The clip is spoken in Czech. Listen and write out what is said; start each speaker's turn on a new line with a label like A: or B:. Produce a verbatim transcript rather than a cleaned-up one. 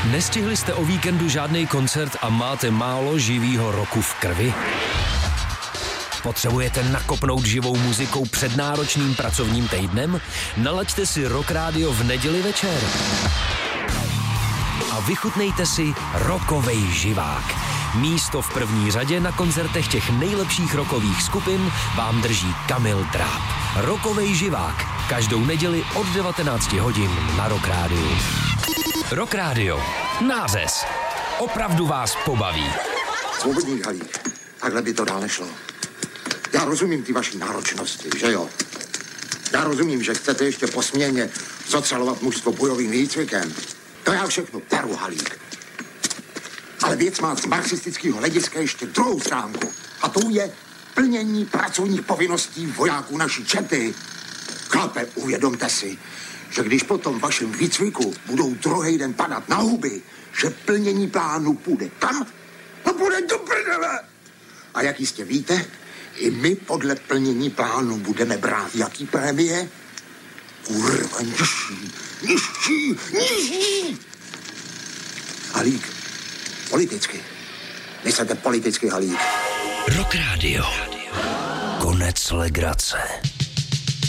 A: Nestihli jste o víkendu žádný koncert a máte málo živýho roku v krvi? Potřebujete nakopnout živou muzikou před náročným pracovním týdnem? Nalaďte si Rock Radio v neděli večer. A vychutnejte si rockovej živák. Místo v první řadě na koncertech těch nejlepších rockových skupin vám drží Kamil Dráb. Rockovej živák. Každou neděli od devatenácti hodin na Rock Radio. Rock Radio. Nářez. Opravdu vás pobaví.
B: Svobodník, Halík. Takhle by to dál nešlo. Já rozumím ty vaší náročnosti, že jo? Já rozumím, že chcete ještě po směně zotřelovat mužstvo bojovým výcvikem. To já všechno beru, Halík. Ale věc má z marxistického hlediska ještě druhou stránku. A tou je plnění pracovních povinností vojáků naší čety. Chlape, uvědomte si, že když po tom vašem výcviku budou druhý den padat na huby, že plnění plánu půjde kam? No půjde do prdele! A jak jistě víte, i my podle plnění plánu budeme brát jaký prémie? Kurva, nižší, nižší, nižší! Halík, politicky. Myslíte politicky, Halík.
A: Rock Radio. Konec legrace.